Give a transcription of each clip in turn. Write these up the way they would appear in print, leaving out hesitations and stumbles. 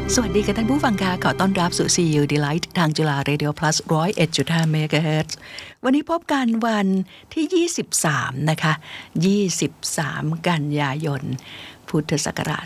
สวัสดีค่ะท่านผู้ฟังค่ะขอต้อนรับสู่ CU Delight ทางจุฬา Radio Plus 101.5 MHz วันนี้พบกันวันที่23นะคะ23กันยายนพุทธศักราช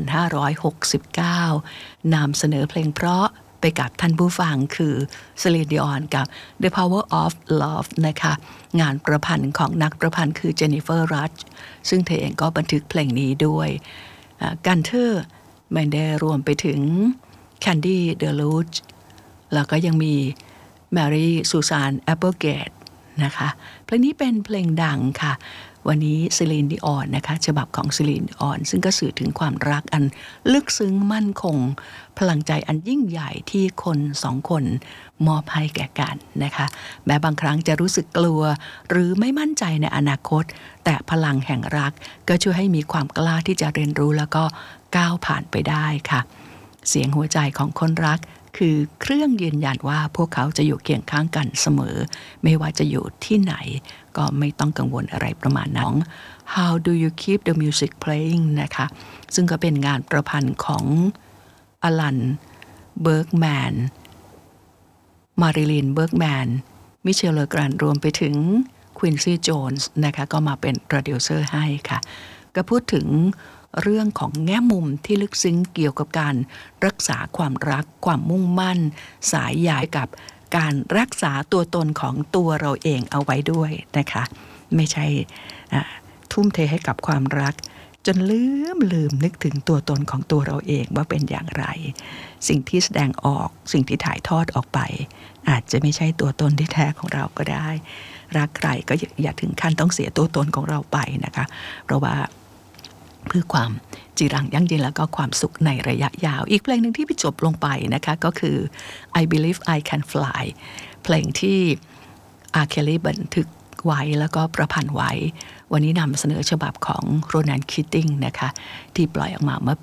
2569นำเสนอเพลงเพราะไปกับท่านผู้ฟังคือ Celine Dion กับ The Power of Love นะคะงานประพันธ์ของนักประพันธ์คือ Jennifer Rush ซึ่งเธอเองก็บันทึกเพลงนี้ด้วยกันเทอร์แมนเดรวมไปถึงแคนดี้เดลูชแล้วก็ยังมีแมรี่ซูซานแอปเปิลเกตนะคะเพลงนี้เป็นเพลงดังค่ะวันนี้ซิลีนดิออนนะคะฉบับของซิลีนดิออนซึ่งก็สื่อถึงความรักอันลึกซึ้งมั่นคงพลังใจอันยิ่งใหญ่ที่คนสองคนมอบให้แก่กันนะคะแม้บางครั้งจะรู้สึกกลัวหรือไม่มั่นใจในอนาคตแต่พลังแห่งรักก็ช่วยให้มีความกล้าที่จะเรียนรู้แล้วก็ก้าวผ่านไปได้ค่ะเสียงหัวใจของคนรักคือเครื่องยืนยันว่าพวกเขาจะอยู่เคียงข้างกันเสมอไม่ว่าจะอยู่ที่ไหนก็ไม่ต้องกังวลอะไรประมาณนั้น How do you keep the music playing นะคะซึ่งก็เป็นงานประพันธ์ของอลันเบิร์กแมนมาริลินเบิร์กแมนมิเชลเลอแกรนรวมไปถึงควินซี่โจนส์นะคะก็มาเป็นโปรดิวเซอร์ให้ค่ะก็พูดถึงเรื่องของแง่มุมที่ลึกซึ้งเกี่ยวกับการรักษาความรักความมุ่งมั่นสายใยกับการรักษาตัวตนของตัวเราเองเอาไว้ด้วยนะคะไม่ใช่ทุ่มเทให้กับความรักจนลืมนึกถึงตัวตนของตัวเราเองว่าเป็นอย่างไรสิ่งที่แสดงออกสิ่งที่ถ่ายทอดออกไปอาจจะไม่ใช่ตัวตนที่แท้ของเราก็ได้รักใครก็อย่าถึงขั้นต้องเสียตัวตนของเราไปนะคะเพราะว่าเพื่อความจีรังยั่งยืนแล้วก็ความสุขในระยะยาวอีกเพลงหนึ่งที่จบลงไปนะคะก็คือ I Believe I Can Fly เพลงที่อาร์เคลลี่บันทึกไว้แล้วก็ประพันธ์ไว้วันนี้นำเสนอฉบับของโรแนนคิตติงนะคะที่ปล่อยออกมาเมื่อปี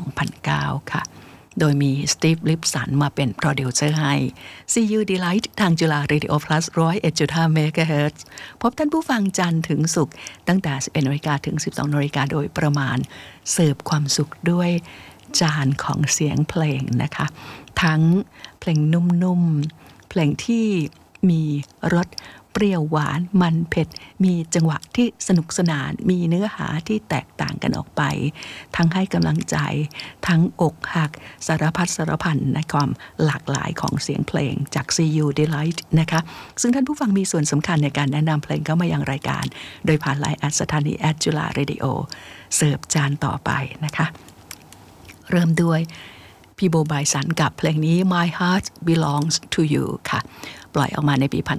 2009 ค่ะโดยมีสตีฟลิปสันมาเป็นโปรดิวเซอร์ให้ CU Delight ทางจุฬา Radio Plus 101.5 MHz พบท่านผู้ฟังจันทร์ถึงศุกร์ตั้งแต่ 11:00 นถึง 12:00 นโดยประมาณเสิร์ฟความสุขด้วยจานของเสียงเพลงนะคะทั้งเพลงนุ่มๆเพลงที่มีรสเปรี้ยวหวานมันเผ็ดมีจังหวะที่สนุกสนานมีเนื้อหาที่แตกต่างกันออกไปทั้งให้กำลังใจทั้งอกหักสารพัดสารพันในความหลากหลายของเสียงเพลงจาก CU Delight นะคะซึ่งท่านผู้ฟังมีส่วนสำคัญในการแนะนำเพลงเข้ามายังรายการโดยผ่านไลน์สถานีจุฬา Radio เสิร์ฟจานต่อไปนะคะเริ่มด้วยพี่โบ บายสันกับเพลงนี้ My Heart Belongs to You ค่ะปล่อยออกมาในปี